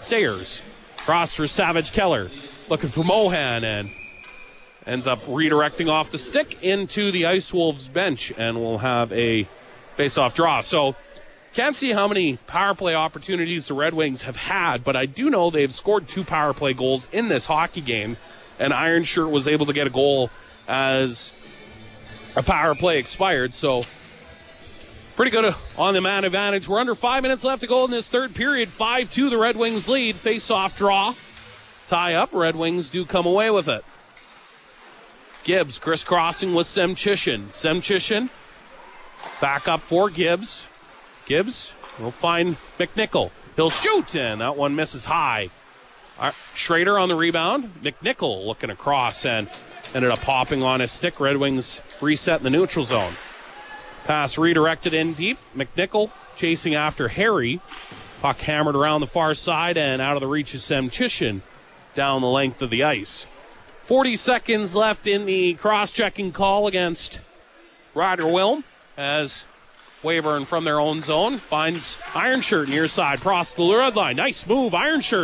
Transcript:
Sayers. Cross for Savage Keller. Looking for Mohan and ends up redirecting off the stick into the Ice Wolves bench, and we'll have a face-off draw. So can't see how many power play opportunities the Red Wings have had, but I do know they've scored 2 power play goals in this hockey game, and Iron Shirt was able to get a goal as a power play expired. So pretty good on the man advantage. We're under 5 minutes left to go in this third period. 5-2 the Red Wings lead. Face-off draw. Tie up. Red Wings do come away with it. Gibbs crisscrossing with Semchishin. Semchishin back up for Gibbs. Gibbs will find McNichol. He'll shoot, and that one misses high. Schrader on the rebound. McNichol looking across and ended up popping on his stick. Red Wings reset in the neutral zone. Pass redirected in deep. McNichol chasing after Harry. Puck hammered around the far side and out of the reach of Semchishin down the length of the ice. 40 seconds left in the cross-checking call against Ryder Wilm as Weyburn from their own zone finds Iron Shirt near side. Cross the red line. Nice move, Iron Shirt.